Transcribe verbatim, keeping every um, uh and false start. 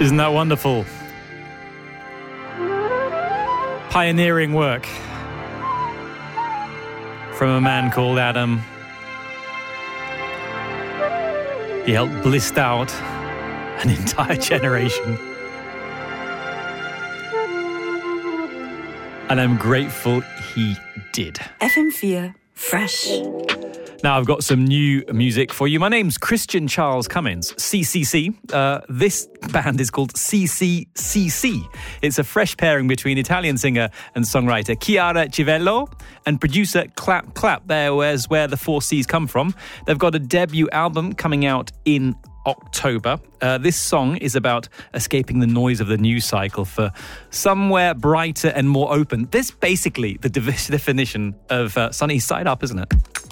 Isn't that wonderful? Pioneering work from a man called Adam. He helped blissed out an entire generation. And I'm grateful he did. F M four Fresh. Now I've got some new music for you. My name's Christian Charles Cummins, C C C. Uh, this band is called C C C C. It's a fresh pairing between Italian singer and songwriter Chiara Civello and producer Clap Clap. There was where the four C's come from. They've got a debut album coming out in October. Uh, this song is about escaping the noise of the news cycle for somewhere brighter and more open. This basically the definition of uh, sunny side up, isn't it?